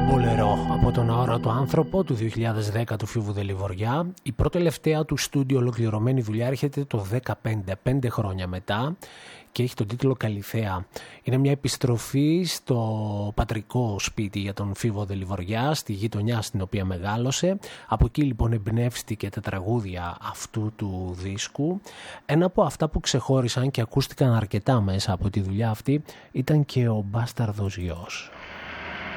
Από τον αόρατο άνθρωπο του 2010 του Φίβου Δελιβοριά. Η πρώτη τελευταία του στούντιο ολοκληρωμένη δουλειά έρχεται το 15 χρόνια μετά και έχει τον τίτλο Καλυθέα. Είναι μια επιστροφή στο πατρικό σπίτι για τον Φίβο Δελιβοριά, στη γειτονιά στην οποία μεγάλωσε. Από εκεί λοιπόν εμπνεύστηκε τα τραγούδια αυτού του δίσκου. Ένα από αυτά που ξεχώρισαν και ακούστηκαν αρκετά μέσα από τη δουλειά αυτή ήταν και ο Μπάσταρδος Γιος.